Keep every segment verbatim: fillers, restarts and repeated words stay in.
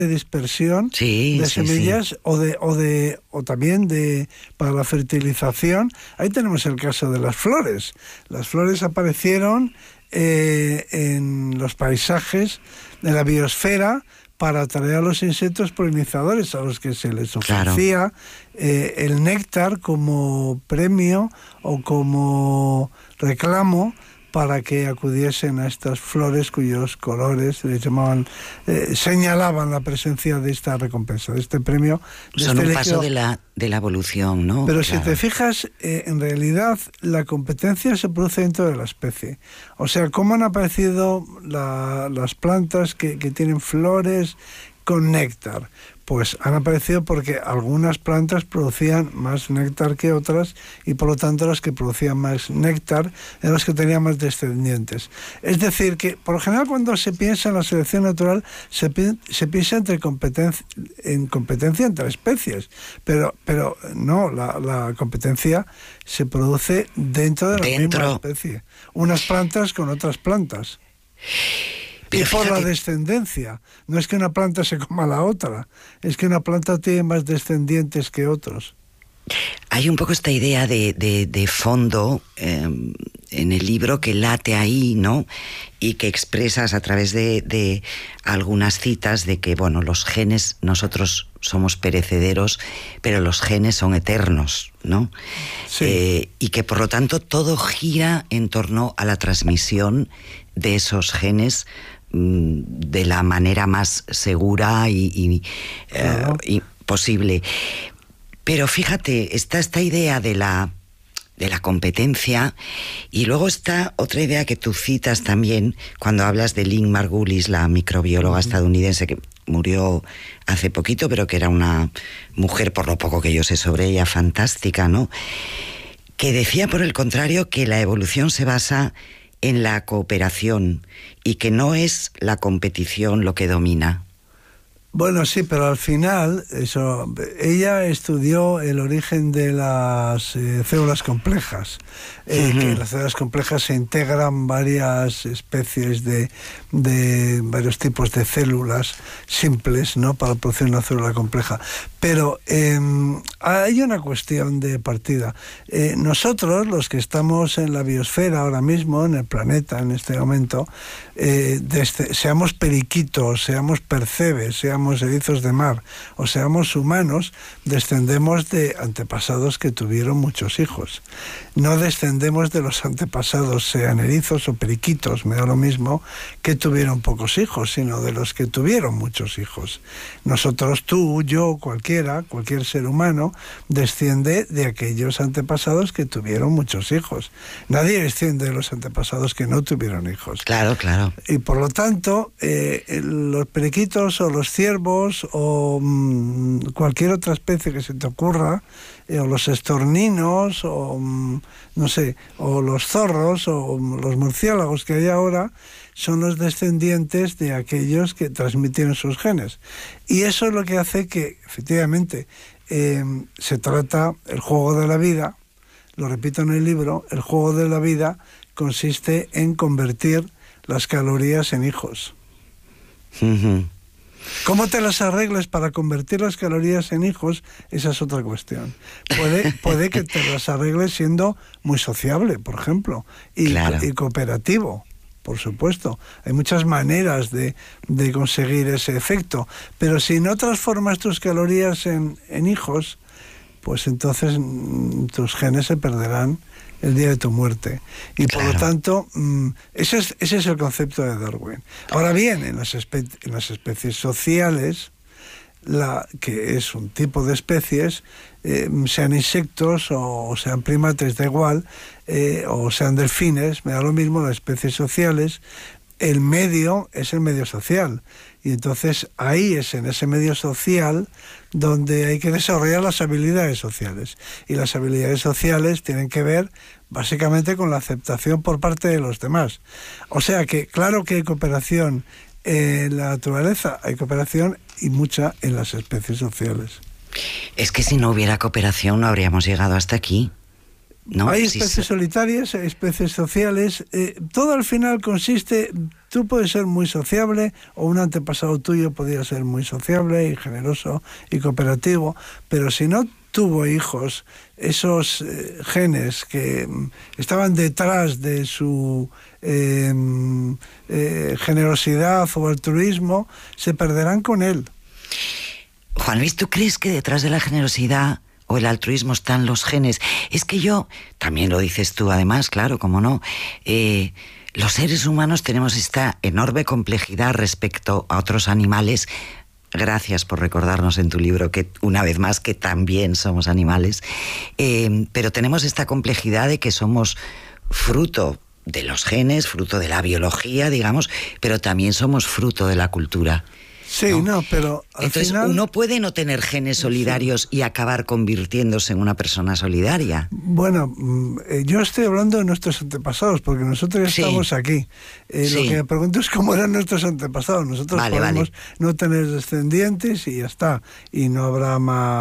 de dispersión sí, de sí, semillas sí. o de o de o también de para la fertilización. Ahí tenemos el caso de las flores. Las flores aparecieron eh, en los paisajes de la biosfera para atraer a los insectos polinizadores, a los que se les ofrecía claro. eh, el néctar como premio o como reclamo para que acudiesen a estas flores cuyos colores les llamaban, eh, señalaban la presencia de esta recompensa, de este premio. De Son este un paso de la, de la evolución, ¿no? Pero claro. si te fijas, eh, en realidad la competencia se produce dentro de la especie. O sea, ¿cómo han aparecido la, las plantas que, que tienen flores con néctar? Pues han aparecido porque algunas plantas producían más néctar que otras y por lo tanto las que producían más néctar eran las que tenían más descendientes. Es decir, que por lo general cuando se piensa en la selección natural se, pi se piensa entre competencia, en competencia entre especies, pero, pero no, la, la competencia se produce dentro de la dentro. misma especie. Unas plantas con otras plantas. Pero y por fíjate. La descendencia. No es que una planta se coma a la otra, es que una planta tiene más descendientes que otros. Hay un poco esta idea de, de, de fondo eh, en el libro que late ahí, ¿no? Y que expresas a través de, de algunas citas de que, bueno, los genes, nosotros somos perecederos, pero los genes son eternos, ¿no? Sí. Eh, y que por lo tanto todo gira en torno a la transmisión de esos genes de la manera más segura y, y, claro. eh, y posible. Pero fíjate, está esta idea de la, de la competencia y luego está otra idea que tú citas también cuando hablas de Lynn Margulis, la microbióloga uh-huh. estadounidense que murió hace poquito, pero que era una mujer, por lo poco que yo sé sobre ella, fantástica, ¿no? Que decía, por el contrario, que la evolución se basa en la cooperación y que no es la competición lo que domina. Bueno, sí, pero al final, eso, ella estudió el origen de las eh, células complejas. Eh, uh-huh. Que en las células complejas se integran varias especies de, de varios tipos de células simples, ¿no? Para producir una célula compleja. Pero eh, hay una cuestión de partida. Eh, nosotros, los que estamos en la biosfera ahora mismo, en el planeta, en este momento, eh, desde, seamos periquitos, seamos percebes, seamos erizos de mar o seamos humanos, descendemos de antepasados que tuvieron muchos hijos. No descendemos de los antepasados, sean erizos o periquitos, me da lo mismo, que tuvieron pocos hijos, sino de los que tuvieron muchos hijos. Nosotros, tú, yo, cualquiera, cualquier ser humano, desciende de aquellos antepasados que tuvieron muchos hijos. Nadie desciende de los antepasados que no tuvieron hijos. Claro, claro. Y por lo tanto, eh, los periquitos o los ciervos o mmm, cualquier otra especie que se te ocurra, eh, o los estorninos, o mmm, no sé, o los zorros, o los murciélagos que hay ahora, son los descendientes de aquellos que transmitieron sus genes. Y eso es lo que hace que, efectivamente, eh, se trata, el juego de la vida, lo repito en el libro, el juego de la vida consiste en convertir las calorías en hijos. Uh-huh. ¿Cómo te las arregles para convertir las calorías en hijos? Esa es otra cuestión. Puede, puede que te las arregles siendo muy sociable, por ejemplo, y, claro. y cooperativo, por supuesto. Hay muchas maneras de, de conseguir ese efecto, pero si no transformas tus calorías en, en hijos, pues entonces mm, tus genes se perderán el día de tu muerte. Y claro. Por lo tanto, mmm, ese, es, ese es el concepto de Darwin. Ahora bien, en las, espe en las especies sociales, la, que es un tipo de especies, eh, sean insectos o, o sean primates, da igual, eh, o sean delfines, me da lo mismo, las especies sociales, el medio es el medio social. Y entonces ahí es en ese medio social donde hay que desarrollar las habilidades sociales. Y las habilidades sociales tienen que ver básicamente con la aceptación por parte de los demás. O sea que claro que hay cooperación en la naturaleza, hay cooperación y mucha en las especies sociales. Es que si no hubiera cooperación no habríamos llegado hasta aquí. ¿no? Hay Sí, especies sí. solitarias, hay especies sociales. Eh, todo al final consiste, tú puedes ser muy sociable, o un antepasado tuyo podría ser muy sociable y generoso y cooperativo, pero si no tuvo hijos, esos eh, genes que mm, estaban detrás de su eh, eh, generosidad o altruismo, se perderán con él. Juan Luis, ¿tú crees que detrás de la generosidad o el altruismo están los genes? Es que yo, también lo dices tú además, claro, como no, eh, los seres humanos tenemos esta enorme complejidad respecto a otros animales. Gracias por recordarnos en tu libro que, una vez más, que también somos animales, eh, pero tenemos esta complejidad de que somos fruto de los genes, fruto de la biología, digamos, pero también somos fruto de la cultura. Sí, no, no pero al Entonces, final... uno puede no tener genes solidarios sí. y acabar convirtiéndose en una persona solidaria. Bueno, yo estoy hablando de nuestros antepasados, porque nosotros ya sí. estamos aquí. Eh, sí. Lo que me pregunto es cómo eran nuestros antepasados. Nosotros vale, podemos vale. no tener descendientes y ya está. Y no habrá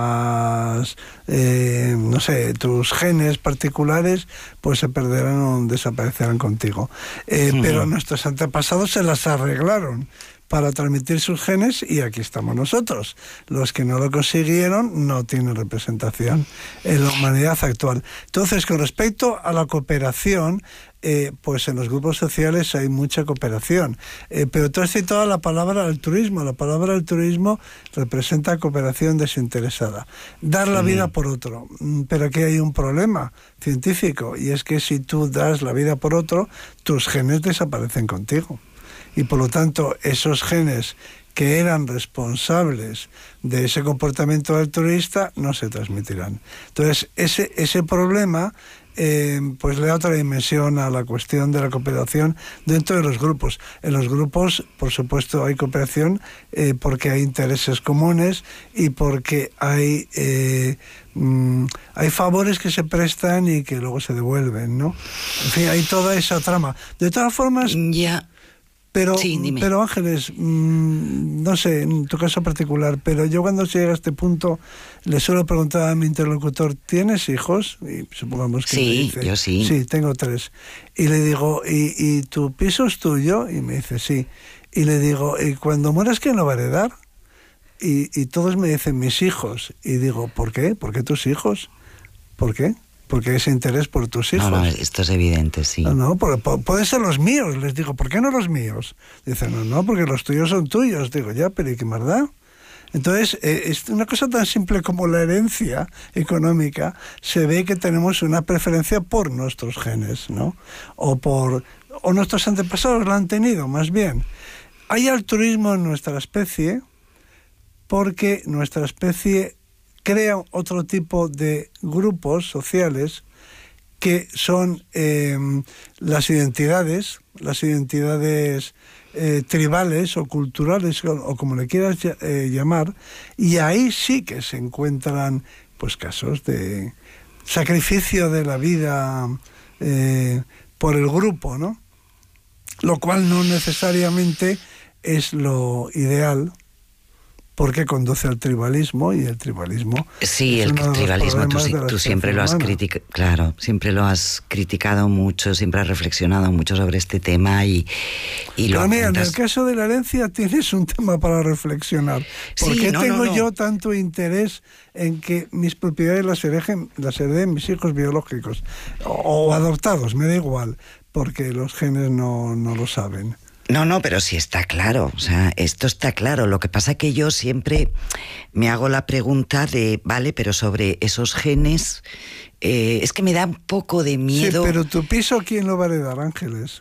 más, eh, no sé, tus genes particulares pues se perderán o desaparecerán contigo. Eh, sí. Pero nuestros antepasados se las arreglaron para transmitir sus genes y aquí estamos nosotros. Los que no lo consiguieron no tienen representación en la humanidad actual. Entonces, con respecto a la cooperación, eh, pues en los grupos sociales hay mucha cooperación. Eh, pero tú has citado la palabra altruismo. La palabra altruismo representa cooperación desinteresada. Dar la vida por otro. Pero aquí hay un problema científico, y es que si tú das la vida por otro, tus genes desaparecen contigo. Y por lo tanto, esos genes que eran responsables de ese comportamiento altruista no se transmitirán. Entonces, ese, ese problema eh, pues le da otra dimensión a la cuestión de la cooperación dentro de los grupos. En los grupos, por supuesto, hay cooperación eh, porque hay intereses comunes y porque hay... Eh, Mm, hay favores que se prestan y que luego se devuelven, ¿no? En fin, hay toda esa trama. De todas formas... Ya... Yeah. Pero, sí, pero Ángeles, mmm, no sé, en tu caso particular, pero yo cuando llega a este punto le suelo preguntar a mi interlocutor, ¿tienes hijos? Y supongamos que sí, me dice, yo sí. Sí, tengo tres. Y le digo, ¿y, y tu piso es tuyo? Y me dice, sí. Y le digo, ¿y cuando mueras quién lo va a heredar? Y, y todos me dicen, mis hijos. Y digo, ¿por qué? ¿Por qué tus hijos? ¿Por qué? Porque ese interés por tus hijos. No, no, esto es evidente, sí. No, no, por, por, pueden ser los míos. Les digo, ¿por qué no los míos? Dicen, no, no, porque los tuyos son tuyos. Digo, ya, pero ¿y qué más da? Entonces, eh, es una cosa tan simple como la herencia económica. Se ve que tenemos una preferencia por nuestros genes, ¿no? O por o nuestros antepasados la han tenido, más bien. Hay altruismo en nuestra especie porque nuestra especie crea otro tipo de grupos sociales que son eh, las identidades, las identidades eh, tribales o culturales, o, o como le quieras eh, llamar, y ahí sí que se encuentran pues casos de sacrificio de la vida eh, por el grupo, ¿no? Lo cual no necesariamente es lo ideal, porque conduce al tribalismo, y el tribalismo sí, el tribalismo tú, tú siempre lo has criticado, claro, siempre lo has criticado mucho, siempre has reflexionado mucho sobre este tema y, y Pero lo mira, apuntas... en el caso de la herencia tienes un tema para reflexionar. ¿Por sí, qué no, tengo no, no. yo tanto interés en que mis propiedades las hereden, las hereden mis hijos biológicos o, o adoptados? Me da igual, porque los genes no, no lo saben. No, no, pero sí está claro, o sea, esto está claro. Lo que pasa es que yo siempre me hago la pregunta de, vale, pero sobre esos genes, eh, es que me da un poco de miedo... Sí, pero tu piso, ¿quién lo va a heredar, Ángeles?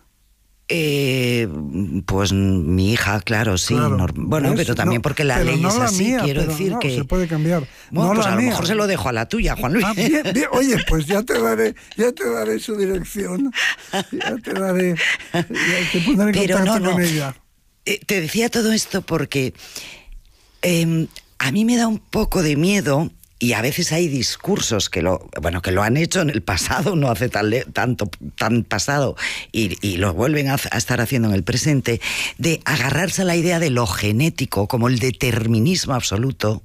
Eh, pues mi hija, claro, sí. Claro, no, bueno, ¿ves? pero también no, porque la pero ley no es la así, mía, quiero pero decir no, que... se puede cambiar. Bueno, no pues la a lo mía. mejor se lo dejo a la tuya, Juan Luis. Ah, bien, bien. Oye, pues ya te daré, ya te daré su dirección. Ya te daré, ya te pondré en pero contacto no, no. con ella. Eh, te decía todo esto porque eh, a mí me da un poco de miedo. Y a veces hay discursos que lo, bueno, que lo han hecho en el pasado, no hace tan le, tanto tan pasado, y, y lo vuelven a, a estar haciendo en el presente, de agarrarse a la idea de lo genético como el determinismo absoluto,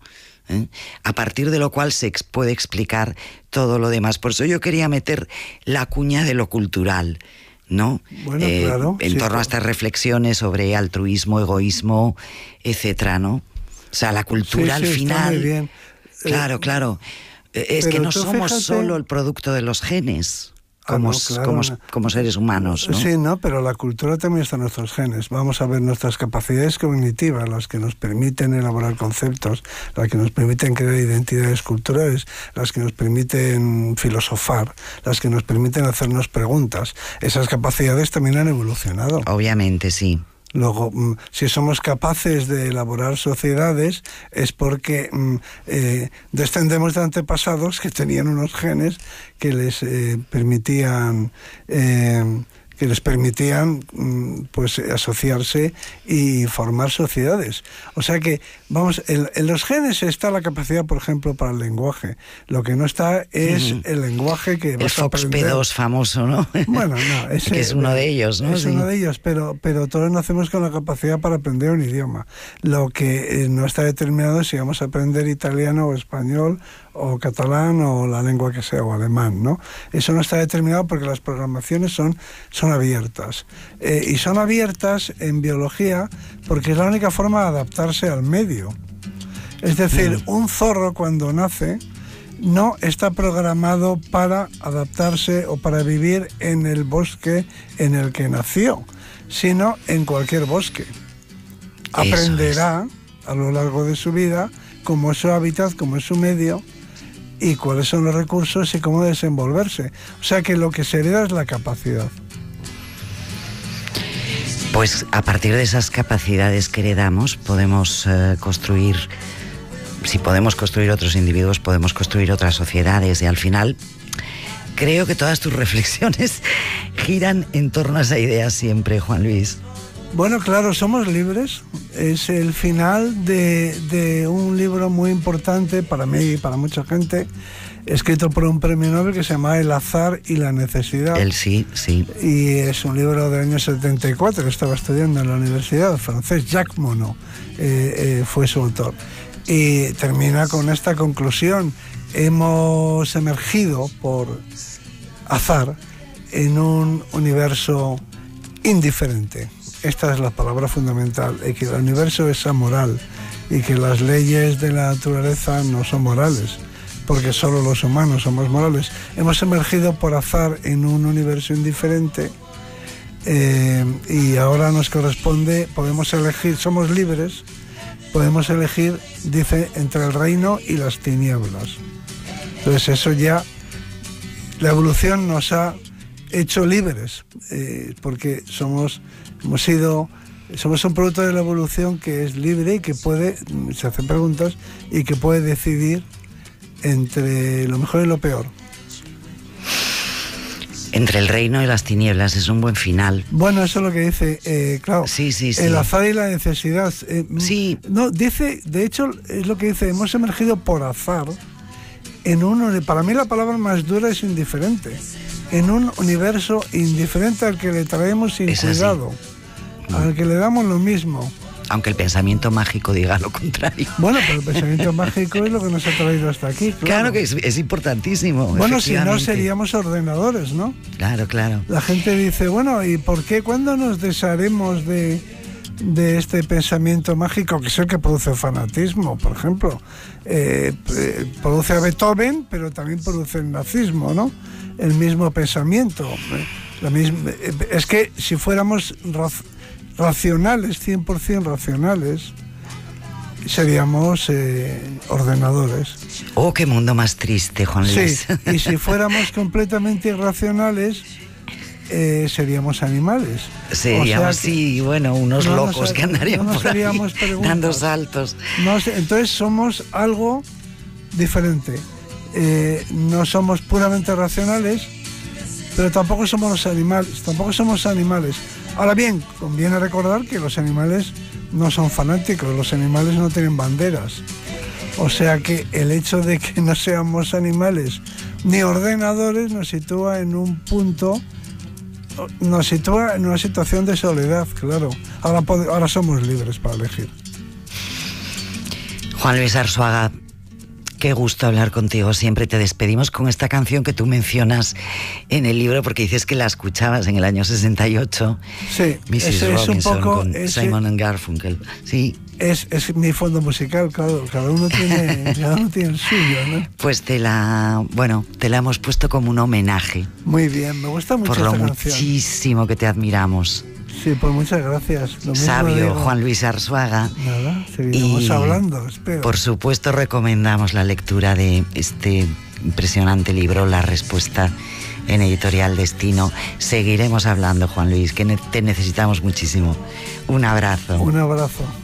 ¿eh? A partir de lo cual se ex puede explicar todo lo demás. Por eso yo quería meter la cuña de lo cultural, ¿no? Bueno, eh, claro. En sí, torno claro. a estas reflexiones sobre altruismo, egoísmo, etcétera, ¿no? O sea, la cultura sí, sí, al final... Está muy bien. Claro, eh, claro. Es que no somos fíjate... solo el producto de los genes. Como, ah, no, claro, como, no. como seres humanos, ¿no? Sí, no, pero la cultura también está en nuestros genes. Vamos a ver nuestras capacidades cognitivas, las que nos permiten elaborar conceptos, las que nos permiten crear identidades culturales, las que nos permiten filosofar, las que nos permiten hacernos preguntas. Esas capacidades también han evolucionado. Obviamente, sí. Luego, si somos capaces de elaborar sociedades es porque eh, descendemos de antepasados que tenían unos genes que les eh, permitían eh, que les permitían pues asociarse y formar sociedades. O sea que, vamos, en, en los genes está la capacidad, por ejemplo, para el lenguaje. Lo que no está es mm. el lenguaje que vas el a aprender. El Fox P dos famoso, ¿no? Bueno, no. Ese, que es uno de ellos, ¿no? Es sí. uno de ellos, pero, pero todos nacemos con la capacidad para aprender un idioma. Lo que eh, no está determinado es si vamos a aprender italiano o español o catalán o la lengua que sea, o alemán, ¿no? Eso no está determinado porque las programaciones son, son abiertas. Eh, y son abiertas en biología porque es la única forma de adaptarse al medio. Es decir, mm. un zorro cuando nace no está programado para adaptarse o para vivir en el bosque en el que nació, sino en cualquier bosque. Aprenderá a lo largo de su vida cómo es su hábitat, cómo es su medio, y cuáles son los recursos y cómo desenvolverse. O sea que lo que se hereda es la capacidad. Pues a partir de esas capacidades que heredamos podemos eh, construir, si podemos construir otros individuos, podemos construir otras sociedades, y al final creo que todas tus reflexiones giran en torno a esa idea siempre, Juan Luis. Bueno, claro, somos libres. Es el final de, de un libro muy importante para mí y para mucha gente, escrito por un premio Nobel que se llama El azar y la necesidad. El sí, sí. Y es un libro del año setenta y cuatro, que estaba estudiando en la universidad, francés. Jacques Monod eh, eh, fue su autor. Y termina con esta conclusión: hemos emergido por azar en un universo indiferente. Esta es la palabra fundamental, y que el universo es amoral y que las leyes de la naturaleza no son morales, porque solo los humanos somos morales. Hemos emergido por azar en un universo indiferente eh, y ahora nos corresponde, podemos elegir, somos libres, podemos elegir, dice, entre el reino y las tinieblas. Entonces eso ya, la evolución nos ha hecho libres, eh, porque somos... Hemos sido, somos un producto de la evolución que es libre y que puede, se hacen preguntas, y que puede decidir entre lo mejor y lo peor. Entre el reino y las tinieblas, es un buen final. Bueno, eso es lo que dice, eh, claro, sí, sí, sí. el azar y la necesidad. Eh, sí. No, dice, de hecho, es lo que dice, hemos emergido por azar en un, para mí la palabra más dura es indiferente, en un universo indiferente al que le traemos sin es cuidado. Así. Al que le damos lo mismo. Aunque el pensamiento mágico diga lo contrario. Bueno, pero el pensamiento mágico es lo que nos ha traído hasta aquí. Claro, claro que es, es importantísimo. Bueno, si no seríamos ordenadores, ¿no? Claro, claro. La gente dice, bueno, ¿y por qué cuando nos desharemos de, de este pensamiento mágico, que es el que produce fanatismo, por ejemplo? Eh, eh, produce a Beethoven, pero también produce el nazismo, ¿no? El mismo pensamiento. La misma, es que si fuéramos racionales, cien por ciento racionales, seríamos eh, ordenadores. Oh, qué mundo más triste, Juan Luis. Sí, y si fuéramos completamente irracionales, eh, seríamos animales. Seríamos, o sea que, sí, bueno, unos no locos nos, que andarían no por ahí dando saltos. No, entonces somos algo diferente. Eh, no somos puramente racionales, pero tampoco somos los animales, tampoco somos animales. Ahora bien, conviene recordar que los animales no son fanáticos, los animales no tienen banderas. O sea que el hecho de que no seamos animales ni ordenadores nos sitúa en un punto, nos sitúa en una situación de soledad, claro. Ahora, ahora somos libres para elegir. Juan Luis Arzuaga, Qué gusto hablar contigo siempre. Te despedimos con esta canción que tú mencionas en el libro porque dices que la escuchabas en el año sesenta y ocho. Sí, missus ese es un Robinson poco con ese, Simon and Garfunkel. Sí. Es, es mi fondo musical, claro, cada uno tiene, cada uno tiene el suyo, ¿no? Pues te la, bueno, te la hemos puesto como un homenaje. Muy bien, me gusta mucho por lo esta canción. Muchísimo que te admiramos. Sí, pues muchas gracias. Lo Sabio Juan Luis Arzuaga. Nada, seguiremos y, hablando, espero. Por supuesto, recomendamos la lectura de este impresionante libro, La Respuesta, en Editorial Destino. Seguiremos hablando, Juan Luis, que te necesitamos muchísimo. Un abrazo. Un abrazo.